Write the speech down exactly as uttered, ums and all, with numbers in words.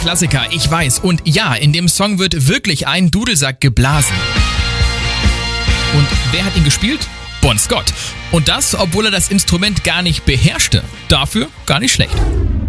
Klassiker, ich weiß. Und ja, in dem Song wird wirklich ein Dudelsack geblasen. Und wer hat ihn gespielt? Bon Scott. Und das, obwohl er das Instrument gar nicht beherrschte. Dafür gar nicht schlecht.